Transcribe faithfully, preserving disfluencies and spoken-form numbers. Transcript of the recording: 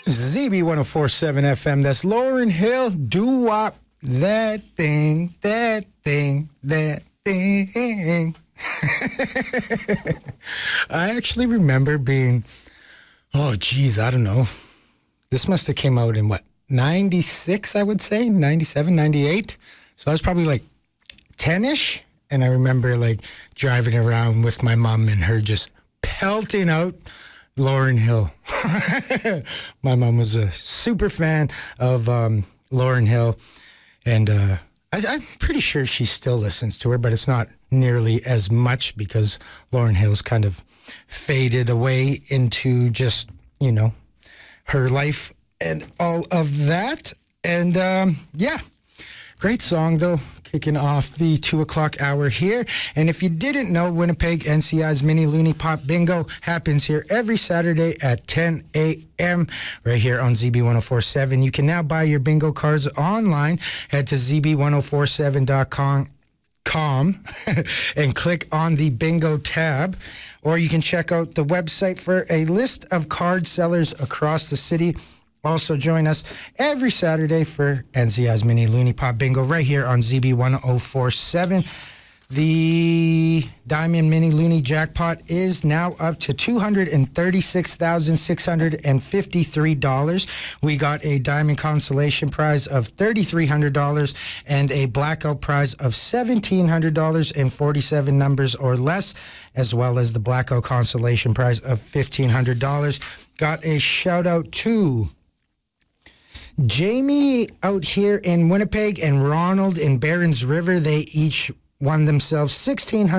Z B one oh four point seven F M. That's Lauryn Hill. Doo-wop. That thing, that thing, that thing. I actually remember being, oh, geez, I don't know. This must have came out in, what, ninety-six, I would say? ninety-seven, ninety-eight? So I was probably like ten-ish. And I remember, like, driving around with my mom and her just pelting out Lauryn Hill. My mom was a super fan of um, Lauryn Hill. And uh, I, I'm pretty sure she still listens to her, but it's not nearly as much because Lauryn Hill's kind of faded away into just, you know, her life and all of that. And um, yeah, great song, though, kicking off the two o'clock hour here. And if you didn't know, Winnipeg N C I's Mini Looney Pop Bingo happens here every Saturday at ten a.m. right here on Z B one oh four point seven. You can now buy your bingo cards online. Head to Z B one oh four seven dot com and click on the bingo tab. Or you can check out the website for a list of card sellers across the city. Also join us every Saturday for N C I's Mini Looney Pop Bingo right here on Z B one oh four point seven. The Diamond Mini Looney Jackpot is now up to two hundred thirty-six thousand six hundred fifty-three dollars. We got a Diamond Consolation Prize of three thousand three hundred dollars and a Blackout Prize of one thousand seven hundred dollars and forty-seven numbers or less, as well as the Blackout Consolation Prize of fifteen hundred dollars. Got a shout out to Jamie out here in Winnipeg and Ronald in Barons River. They each won themselves sixteen hundred